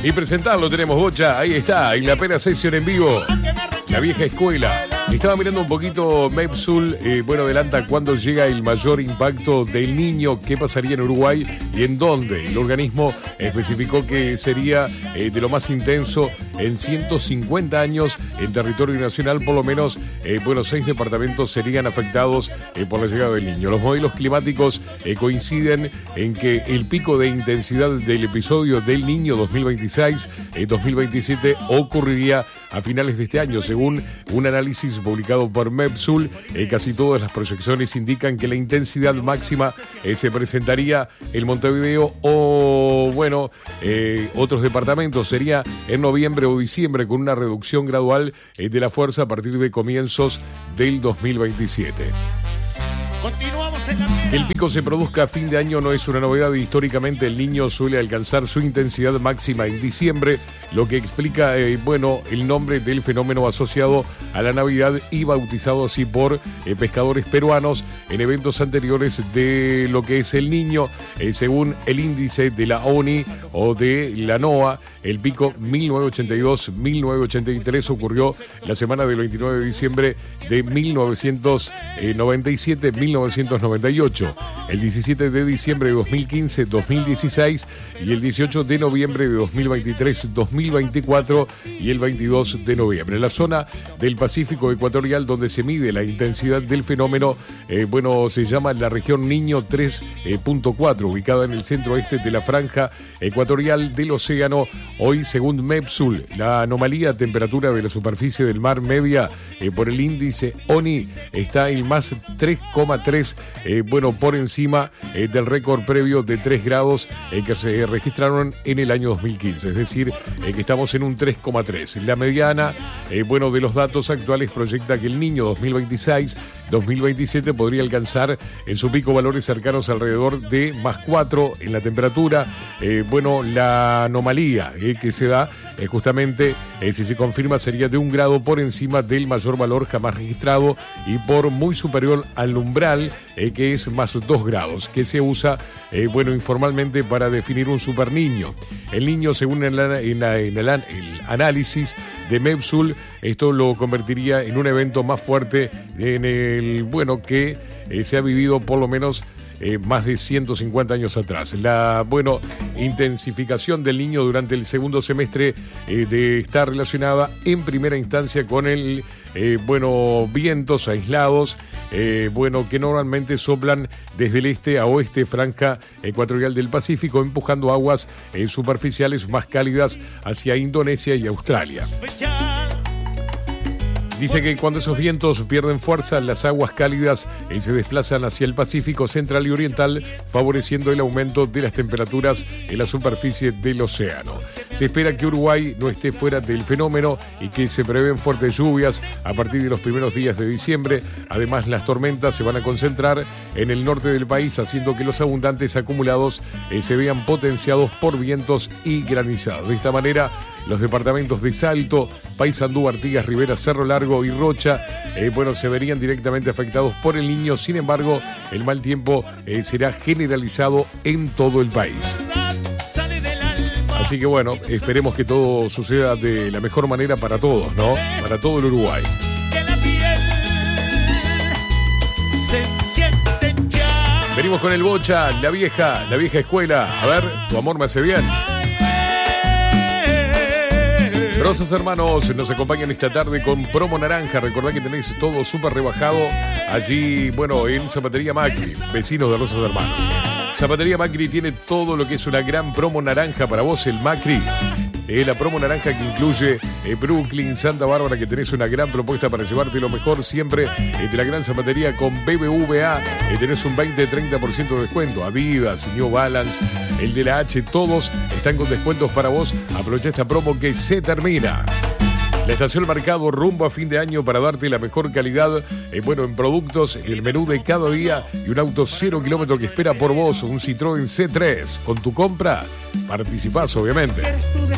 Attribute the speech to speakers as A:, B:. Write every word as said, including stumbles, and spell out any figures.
A: Y presentarlo tenemos, Bocha, ahí está, en la Pera Session en vivo, la vieja escuela. Estaba mirando un poquito Mepsul, eh, bueno, adelanta cuándo llega el mayor impacto del niño, qué pasaría en Uruguay y en dónde. El organismo especificó que sería eh, de lo más intenso en ciento cincuenta años en territorio nacional, por lo menos, eh, bueno, seis departamentos serían afectados eh, por la llegada del niño. Los modelos climáticos eh, coinciden en que el pico de intensidad del episodio del Niño dos mil veintiséis dos mil veintisiete ocurriría a finales de este año. Según un análisis publicado por Mepsul, eh, casi todas las proyecciones indican que la intensidad máxima eh, se presentaría en Montevideo o, bueno, eh, otros departamentos. Sería en noviembre o diciembre, con una reducción gradual eh, de la fuerza a partir de comienzos del dos mil veintisiete.
B: Continuamos en la
A: Que el pico se produzca a fin de año no es una novedad. Históricamente el Niño suele alcanzar su intensidad máxima en diciembre, lo que explica, eh, bueno, el nombre del fenómeno asociado a la Navidad y bautizado así por eh, pescadores peruanos en eventos anteriores de lo que es el Niño. Eh, según el índice de la ONI o de la NOAA, el pico mil novecientos ochenta y dos mil novecientos ochenta y tres ocurrió la semana del veintinueve de diciembre de mil novecientos noventa y siete a mil novecientos noventa y ocho, el diecisiete de diciembre de dos mil quince dos mil dieciséis y el dieciocho de noviembre de dos mil veintitrés dos mil veinticuatro y el veintidós de noviembre. La zona del Pacífico ecuatorial donde se mide la intensidad del fenómeno, eh, bueno, se llama la región Niño tres punto cuatro, ubicada en el centro oeste de la franja ecuatorial del océano. Hoy, según Mepsul, la anomalía a temperatura de la superficie del mar media eh, por el índice ONI está en más tres coma tres, eh, bueno, por encima eh, del récord previo de tres grados eh, que se registraron en el año dos mil quince, es decir, eh, que estamos en un tres coma tres. La mediana, eh, bueno, de los datos actuales proyecta que el Niño dos mil veintiséis dos mil veintisiete podría alcanzar en su pico valores cercanos alrededor de más cuatro en la temperatura. Eh, bueno, la anomalía eh, que se da eh, justamente, eh, si se confirma, sería de un grado por encima del mayor valor jamás registrado y por muy superior al umbral, eh, que es más dos grados, que se usa, eh, bueno, informalmente para definir un superniño. El Niño, según el, en la, en el, el análisis de Mepsul, esto lo convertiría en un evento más fuerte en el, bueno, que eh, se ha vivido por lo menos Eh, más de ciento cincuenta años atrás. La, bueno, intensificación del Niño durante el segundo semestre eh, de estar relacionada en primera instancia con el, eh, bueno, vientos aislados, eh, bueno, que normalmente soplan desde el este a oeste franja ecuatorial del Pacífico, empujando aguas eh, superficiales más cálidas hacia Indonesia y Australia. Dice que cuando esos vientos pierden fuerza, las aguas cálidas eh, se desplazan hacia el Pacífico central y oriental, favoreciendo el aumento de las temperaturas en la superficie del océano. Se espera que Uruguay no esté fuera del fenómeno y que se prevén fuertes lluvias a partir de los primeros días de diciembre. Además, las tormentas se van a concentrar en el norte del país, haciendo que los abundantes acumulados eh, se vean potenciados por vientos y granizados. De esta manera, los departamentos de Salto, Paysandú, Artigas, Rivera, Cerro Largo y Rocha, eh, bueno, se verían directamente afectados por el Niño. Sin embargo, el mal tiempo eh, será generalizado en todo el país. Así que bueno, esperemos que todo suceda de la mejor manera para todos, ¿no? Para todo el Uruguay. Venimos con el Bocha, la vieja, la vieja escuela. A ver, tu amor me hace bien. Rosas Hermanos nos acompañan esta tarde con promo naranja. Recordá que tenéis todo súper rebajado allí, bueno, en Zapatería Macri, vecinos de Rosas Hermanos. Zapatería Macri tiene todo lo que es una gran promo naranja para vos, el Macri. Eh, la promo naranja que incluye eh, Brooklyn, Santa Bárbara, que tenés una gran propuesta para llevarte lo mejor siempre eh, de la gran zapatería con B B V A. Eh, tenés un veinte a treinta por ciento de descuento. Adidas, New Balance, el de la H, todos están con descuentos para vos. Aprovecha esta promo que se termina. La estación Mercado rumbo a fin de año para darte la mejor calidad, eh, bueno, en productos, el menú de cada día y un auto cero kilómetro que espera por vos, un Citroën C tres. Con tu compra participás, obviamente.